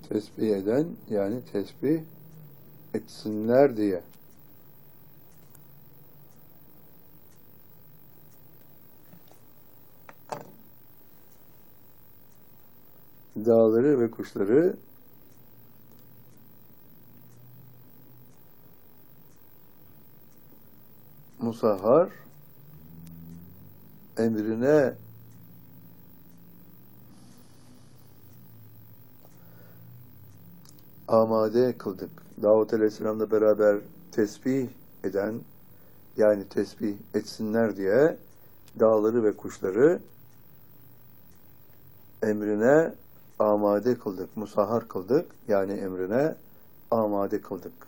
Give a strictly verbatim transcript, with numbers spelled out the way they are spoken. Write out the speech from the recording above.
tesbih eden, yani tesbih etsinler diye. Dağları ve kuşları musahhar emrine amade kıldık. Davut Aleyhisselam'la beraber tesbih eden, yani tesbih etsinler diye dağları ve kuşları emrine amade kıldık, musahhar kıldık, yani emrine amade kıldık.